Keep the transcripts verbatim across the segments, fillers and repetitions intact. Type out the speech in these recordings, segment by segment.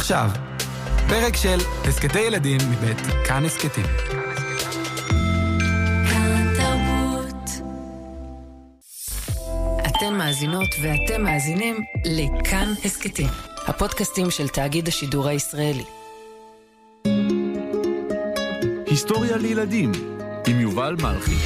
עכשיו, פרק של הסקטי ילדים מבית כאן הסקטים. אתן מאזינות ואתם מאזינים לכאן הסקטים, הפודקאסטים של תאגיד השידור הישראלי. היסטוריה לילדים עם יובל מלכי.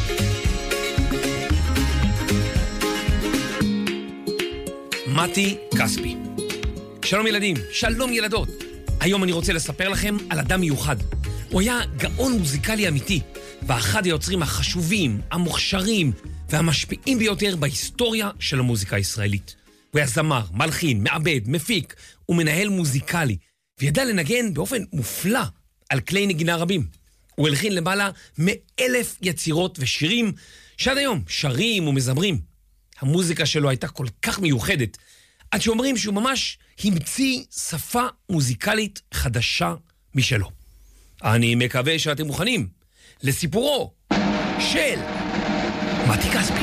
מתי כספי. שלום ילדים, שלום ילדות. היום אני רוצה לספר לכם על אדם מיוחד. הוא היה גאון מוזיקלי אמיתי, ואחד היוצרים החשובים, המוכשרים והמשפיעים ביותר בהיסטוריה של המוזיקה הישראלית. הוא היה זמר, מלחין, מעבד, מפיק ומנהל מוזיקלי, וידע לנגן באופן מופלא על כלי נגינה רבים. הוא הלחין למעלה מאלף יצירות ושירים שעד היום שרים ומזמרים. המוזיקה שלו הייתה כל כך מיוחדת, עד שאומרים שהוא ממש המציא שפה מוזיקלית חדשה משלו. אני מקווה שאתם מוכנים לסיפורו של מתי כספי.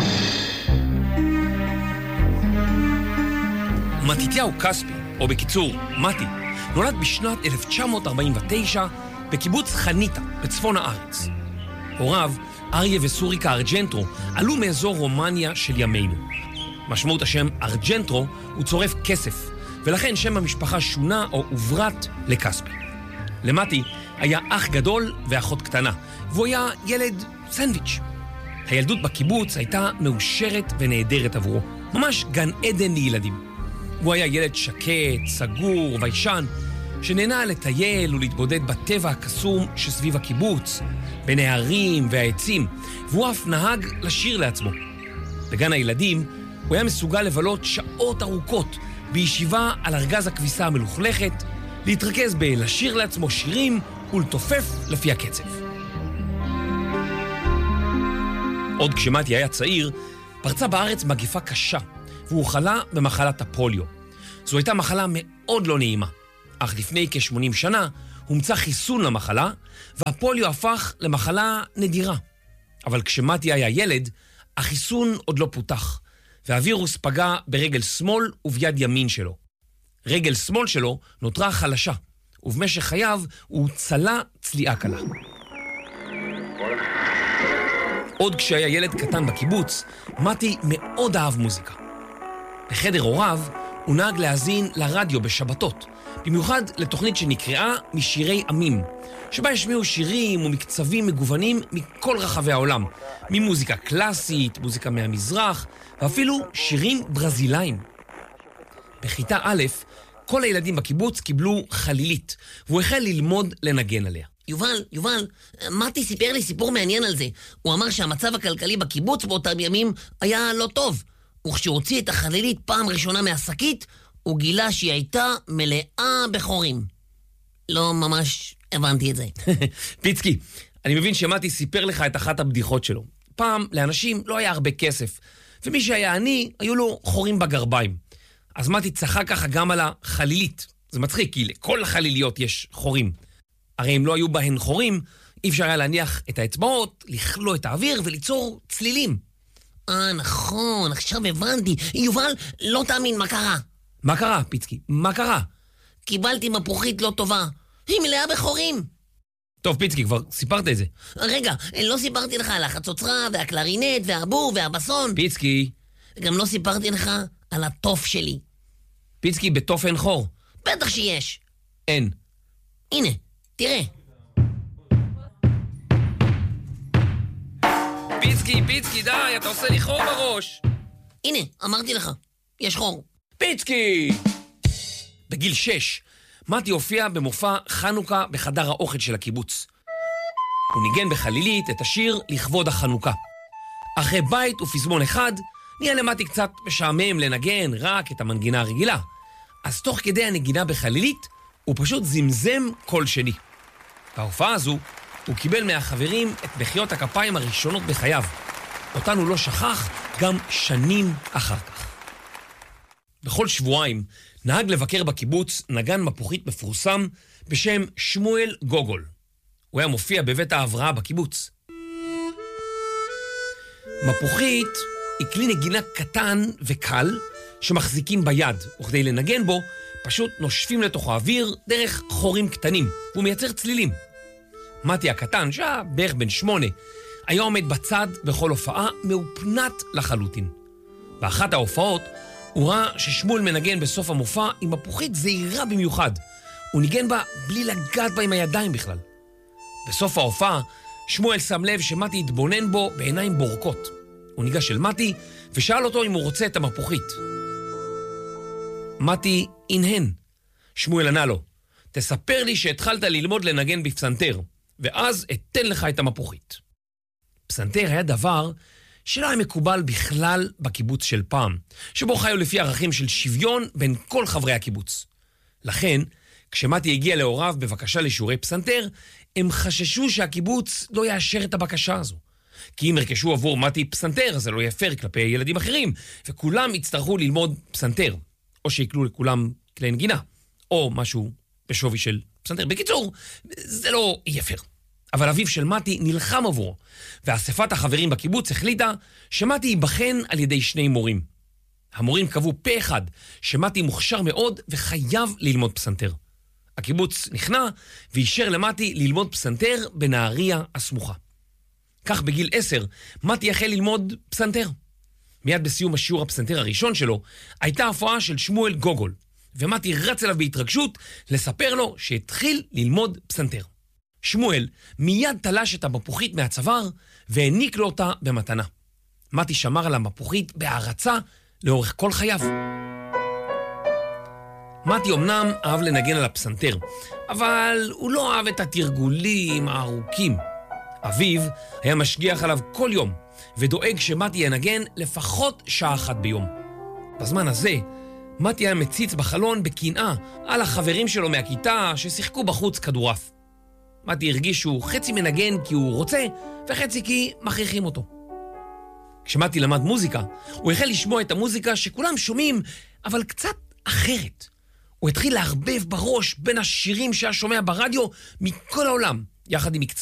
מתתיהו כספי, או בקיצור מתי, נולד בשנת אלף תשע מאות ארבעים ותשע בקיבוץ חניתה בצפון הארץ. הוריו, אריה וסוריקה ארג'נטרו, עלו מאזור רומניה של ימינו. משמעות השם ארג'נטרו הוא צורף כסף, ולכן שם המשפחה שונה או עוברת לכספי. למתי היה אח גדול ואחות קטנה, והוא היה ילד סנדוויץ'. הילדות בקיבוץ הייתה מאושרת ונהדרת עבורו, ממש גן עדן לילדים. הוא היה ילד שקט, סגור וישן, שנהנה לטייל ולהתבודד בטבע הקסום שסביב הקיבוץ, בין הערים והעצים, והוא אף נהג לשיר לעצמו. בגן הילדים הוא היה מסוגל לבלות שעות ארוכות בישיבה על ארגז הכביסה המלוכלכת, להתרכז בלשיר לעצמו שירים ולתופף לפי הקצב. עוד כשמתי היה צעיר, פרצה בארץ מגיפה קשה, והוא חלה במחלת הפוליו. זו הייתה מחלה מאוד לא נעימה, אך לפני כ-שמונים שנה הומצא חיסון למחלה, והפוליו הפך למחלה נדירה. אבל כשמתי היה ילד, החיסון עוד לא פותח, והווירוס פגע ברגל שמאל וביד ימין שלו. רגל שמאל שלו נותרה חלשה, ובמשך חייו הוא צלה צליעה קלה. עוד כשהיה ילד קטן בקיבוץ, מתי מאוד אהב מוזיקה. בחדר הוריו הוא נהג להאזין לרדיו בשבתות, במיוחד לתוכנית שנקראה משירי עמים, שבה השמיעו שירים ומקצבים מגוונים מכל רחבי העולם, ממוזיקה קלאסית, מוזיקה מהמזרח, ואפילו שירים ברזילאים. בכיתה א', כל הילדים בקיבוץ קיבלו חלילית, והוא החל ללמוד לנגן עליה. יובל, יובל, מתי סיפר לי סיפור מעניין על זה. הוא אמר שהמצב הכלכלי בקיבוץ באותם ימים היה לא טוב, וכשהוא הוציא את החלילית פעם ראשונה מהשקית, הוא גילה שהיא הייתה מלאה בחורים. לא ממש הבנתי את זה. פיצקי, אני מבין שמתי סיפר לך את אחת הבדיחות שלו. פעם לאנשים לא היה הרבה כסף, ומי שהיה עני, היו לו חורים בגרביים. אז מתי צחק ככה גם על החלילית. זה מצחיק, כי לכל החליליות יש חורים. הרי אם לא היו בהן חורים, אי אפשר היה להניח את האצבעות, לכלוא את האוויר וליצור צלילים. אה, נכון, עכשיו הבנתי. יובל, לא תאמין מה קרה. מה קרה, פיצקי? מה קרה? קיבלתי מפוחית לא טובה. היא מלאה בחורים. טוב, פיצקי, כבר סיפרת את זה. רגע, לא סיפרתי לך על החצוצרה והקלרינט והבור והבסון. פיצקי. גם לא סיפרתי לך על הטוף שלי. פיצקי, בטוף אין חור. בטח שיש. אין. הנה, תראה. פיצקי, פיצקי, די, אתה עושה לי חור בראש. הנה, אמרתי לך, יש חור. פיצקי! בגיל שש, מתי הופיע במופע חנוכה בחדר האוכל של הקיבוץ. הוא ניגן בחלילית את השיר לכבוד החנוכה. אחרי בית ופזמון אחד, נהיה למתי קצת משעמם לנגן רק את המנגינה הרגילה. אז תוך כדי הנגינה בחלילית, הוא פשוט זמזם קול שני. בהופעה הזו, הוא קיבל מהחברים את מחיאות הכפיים הראשונות בחייו. אותן הוא לא שכח גם שנים אחר כך. בכל שבועיים נהג לבקר בקיבוץ נגן מפוחית מפורסם בשם שמואל גוגול. הוא היה מופיע בבית ההבראה בקיבוץ. מפוחית היא כלי נגינה קטן וקל שמחזיקים ביד, וכדי לנגן בו פשוט נושפים לתוך האוויר דרך חורים קטנים, והוא מייצר צלילים. מתי הקטן, שהיה בערך בן שמונה, היה עומד בצד בכל הופעה מאופנת לחלוטין. באחת ההופעות הוא ראה ששמואל מנגן בסוף המופע עם מפוחית זהירה במיוחד. הוא ניגן בה בלי לגעת בה עם הידיים בכלל. בסוף ההופעה שמואל שם לב שמתי התבונן בו בעיניים בורקות. הוא ניגש אל מתי ושאל אותו אם הוא רוצה את המפוחית. מתי הנהן. שמואל ענה לו, תספר לי שהתחלת ללמוד לנגן בפסנתר, ואז אתן לך את המפוחית. פסנתר היה דבר שלא היה מקובל בכלל בקיבוץ של פעם, שבו חיו לפי ערכים של שוויון בין כל חברי הקיבוץ. לכן, כשמתי הגיע להוריו בבקשה לשיעורי פסנתר, הם חששו שהקיבוץ לא יאשר את הבקשה הזו. כי אם הרכשו עבור מתי פסנתר, זה לא יפר כלפי ילדים אחרים, וכולם יצטרכו ללמוד פסנתר, או שיקלו לכולם כלי נגינה, או משהו בשווי של פסנתר. בקיצור, זה לא יפר. אבל אביו של מתי נלחם עבורו, ואספת החברים בקיבוץ החליטה שמתי ייבחן על ידי שני מורים. המורים קבעו פה אחד שמתי מוכשר מאוד וחייב ללמוד פסנתר. הקיבוץ נכנע ואישר למתי ללמוד פסנתר בנהריה הסמוכה. כך בגיל עשר, מתי יחל ללמוד פסנתר. מיד בסיום השיעור הפסנתר הראשון שלו, הייתה הפרעה של שמואל גוגול, ומתי רץ אליו בהתרגשות לספר לו שהתחיל ללמוד פסנתר. שמואל מיד תלש את המפוחית מהצוואר והעניק לו אותה במתנה. מתי שמר על המפוחית בהערצה לאורך כל חייו. מתי אמנם אהב לנגן על הפסנתר, אבל הוא לא אהב את התרגולים הארוכים. אביו היה משגיח עליו כל יום, ודואג שמתי ינגן לפחות שעה אחת ביום. בזמן הזה, מתי היה מציץ בחלון בקנאה על החברים שלו מהכיתה ששיחקו בחוץ כדורף. מתי הרגיש שהוא חצי מנגן כי הוא רוצה, וחצי כי מכריחים אותו. כשמתי למד מוזיקה, הוא החל לשמוע את המוזיקה שכולם שומעים, אבל קצת אחרת. הוא התחיל להרבב בראש בין השירים שהיה שומע ברדיו מכל העולם, יחד עם מקצוע